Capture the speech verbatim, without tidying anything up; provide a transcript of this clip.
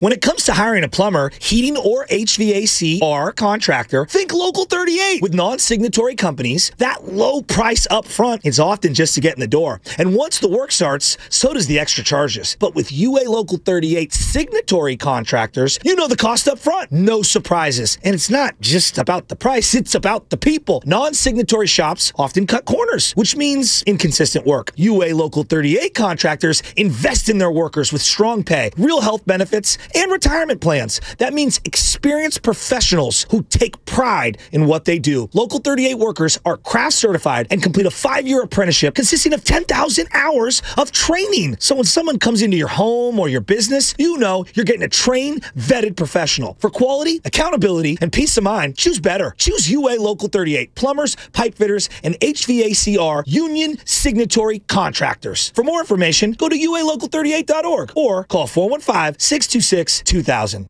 When it comes to hiring a plumber, heating, or H V A C R contractor, think Local thirty-eight. With non-signatory companies, that low price up front is often just to get in the door. And once the work starts, so does the extra charges. But with U A Local thirty-eight signatory contractors, you know the cost up front. No surprises. And it's not just about the price, it's about the people. Non-signatory shops often cut corners, which means inconsistent work. U A Local thirty-eight contractors invest in their workers with strong pay, real health benefits, and retirement plans. That means experienced professionals who take pride in what they do. Local thirty-eight workers are craft certified and complete a five-year apprenticeship consisting of ten thousand hours of training. So when someone comes into your home or your business, you know you're getting a trained, vetted professional. For quality, accountability, and peace of mind, choose better. Choose U A Local thirty-eight. Plumbers, pipe fitters, and H V A C R union signatory contractors. For more information, go to U A local thirty-eight dot org or call four one five, six two six, two thousand.